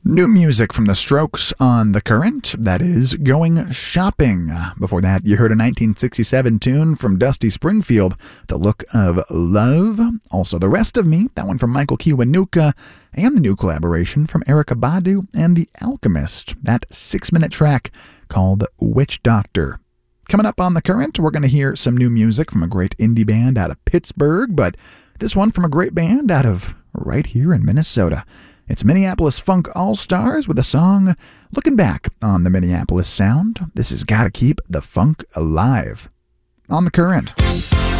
New music from The Strokes on The Current, that is Going Shopping. Before that, you heard a 1967 tune from Dusty Springfield, The Look of Love. Also, The Rest of Me, that one from Michael Kiwanuka, and the new collaboration from Erykah Badu and The Alchemist, that 6-minute track called Witch Doctor. Coming up on The Current, we're going to hear some new music from a great indie band out of Pittsburgh, but this one from a great band out of right here in Minnesota. It's Minneapolis Funk All-Stars with a song looking back on the Minneapolis sound. This has got to keep the funk alive. On The Current.